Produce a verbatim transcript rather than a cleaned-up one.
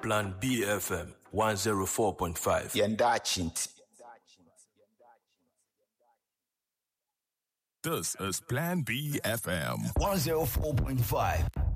Plan B F M one oh four point five. Yanda Chinti. This is Plan B F M one oh four point five.